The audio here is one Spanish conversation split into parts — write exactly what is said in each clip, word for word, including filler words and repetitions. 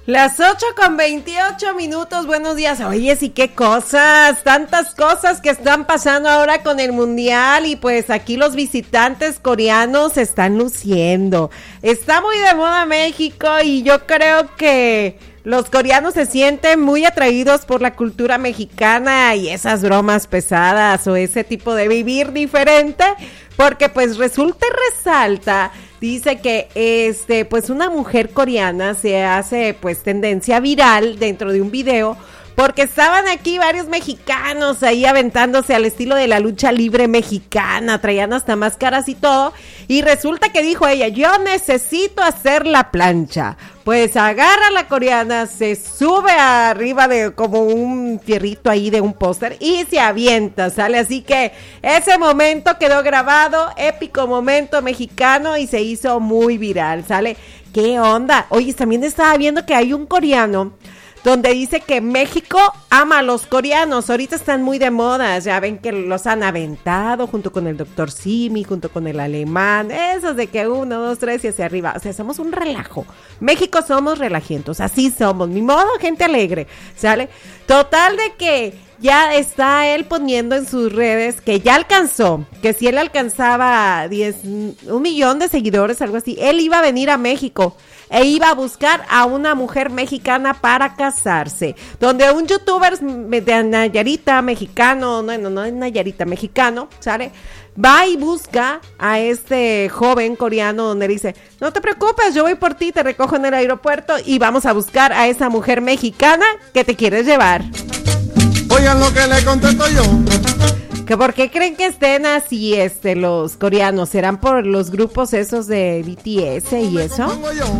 Las ocho con veintiocho minutos, buenos días. Oye, sí, qué cosas, tantas cosas que están pasando ahora con el mundial y pues aquí los visitantes coreanos se están luciendo. Está muy de moda México y yo creo que los coreanos se sienten muy atraídos por la cultura mexicana y esas bromas pesadas o ese tipo de vivir diferente, porque pues resulta y resalta. Dice que este, pues una mujer coreana se hace pues tendencia viral dentro de un video porque estaban aquí varios mexicanos ahí aventándose al estilo de la lucha libre mexicana, traían hasta máscaras y todo, y resulta que dijo ella, yo necesito hacer la plancha. Pues agarra a la coreana, se sube arriba de como un fierrito ahí de un póster y se avienta, ¿sale? Así que ese momento quedó grabado, épico momento mexicano y se hizo muy viral, ¿sale? ¿Qué onda? Oye, también estaba viendo que hay un coreano donde dice que México ama a los coreanos, ahorita están muy de moda, ya ven que los han aventado junto con el doctor Simi, junto con el alemán, esos de que uno, dos, tres y hacia arriba, o sea, somos un relajo, México somos relajientos, así somos, ni modo, gente alegre, ¿sale? Total de que ya está él poniendo en sus redes que ya alcanzó, que si él alcanzaba diez, un millón de seguidores, algo así, él iba a venir a México e iba a buscar a una mujer mexicana para casarse, donde un youtuber de Nayarita, mexicano, no, no, no es Nayarita, mexicano, ¿sale? Va y busca a este joven coreano donde dice, no te preocupes, yo voy por ti, te recojo en el aeropuerto y vamos a buscar a esa mujer mexicana que te quieres llevar. Oigan lo que le contesto yo. ¿Que por qué creen que estén así este los coreanos? ¿Serán por los grupos esos de B T S y eso?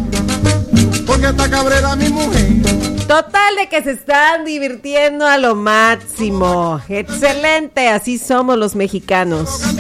Porque está cabrera mi mujer. Total de que se están divirtiendo a lo máximo. Excelente, así somos los mexicanos.